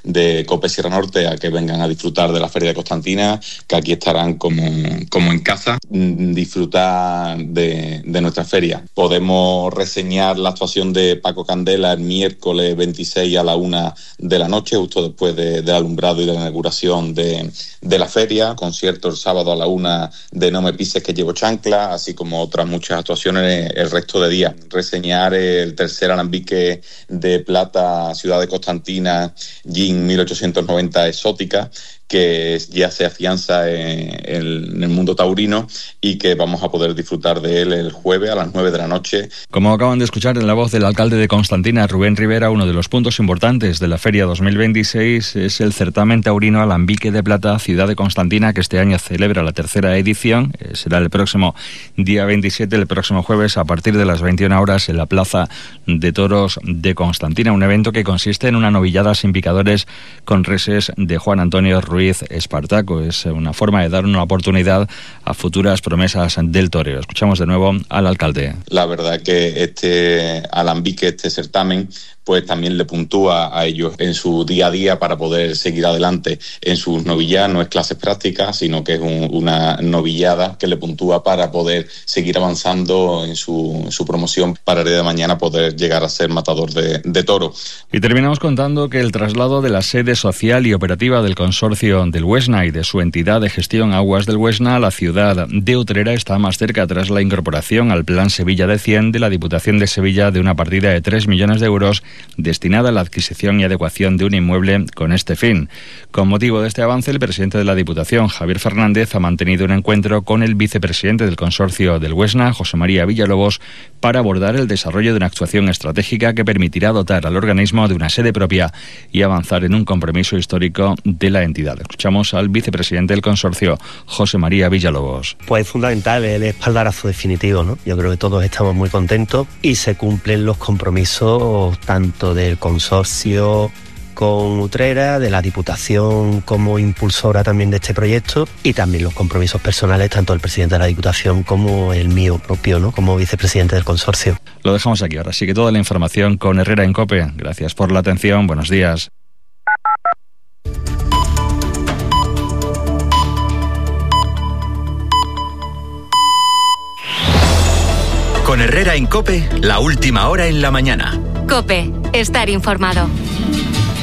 de COPE Sierra Norte a que vengan a disfrutar de la Feria de Constantina, que aquí estarán como en casa, disfrutar de nuestra feria. Podemos reseñar la actuación de Paco Candela el miércoles 26 a la 1 de la noche, justo después del alumbrado y de la inauguración de la feria. Concierto el sábado a la 1 de No me pises que llevo chancla, así como otras muchas actuaciones el resto de días. Reseñar el tercer alambique de plata Ciudad de Constantina Gin 1890 exótica, que ya se afianza en el mundo taurino y que vamos a poder disfrutar de él el jueves a las 9 de la noche. Como acaban de escuchar en la voz del alcalde de Constantina, Rubén Rivera, uno de los puntos importantes de la Feria 2026 es el certamen taurino Alambique de Plata Ciudad de Constantina, que este año celebra la tercera edición. Será el próximo día 27, el próximo jueves, a partir de las 21 horas en la Plaza de Toros de Constantina. Un evento que consiste en una novillada sin picadores con reses de Juan Antonio Ruiz Espartaco. Es una forma de dar una oportunidad a futuras promesas del toreo. Escuchamos de nuevo al alcalde. La verdad que este alambique, este certamen, pues también le puntúa a ellos en su día a día para poder seguir adelante en sus novilladas. No es clases prácticas, sino que es una novillada que le puntúa para poder seguir avanzando en su promoción para el día de mañana poder llegar a ser matador de toro. Y terminamos contando que el traslado de la sede social y operativa del consorcio del Huesna y de su entidad de gestión Aguas del Huesna a la ciudad de Utrera está más cerca tras la incorporación al Plan Sevilla de 100 de la Diputación de Sevilla de una partida de 3 millones de euros destinada a la adquisición y adecuación de un inmueble con este fin. Con motivo de este avance, el presidente de la Diputación, Javier Fernández, ha mantenido un encuentro con el vicepresidente del consorcio del Huesna, José María Villalobos, para abordar el desarrollo de una actuación estratégica que permitirá dotar al organismo de una sede propia y avanzar en un compromiso histórico de la entidad. Escuchamos al vicepresidente del consorcio, José María Villalobos. Pues es fundamental el espaldarazo definitivo, ¿no? Yo creo que todos estamos muy contentos y se cumplen los compromisos tanto del consorcio con Utrera, de la Diputación como impulsora también de este proyecto, y también los compromisos personales tanto del presidente de la Diputación como el mío propio, ¿no? Como vicepresidente del consorcio. Lo dejamos aquí ahora. Sigue toda la información con Herrera en COPE. Gracias por la atención. Buenos días. Con Herrera en COPE, la última hora en la mañana. COPE, estar informado.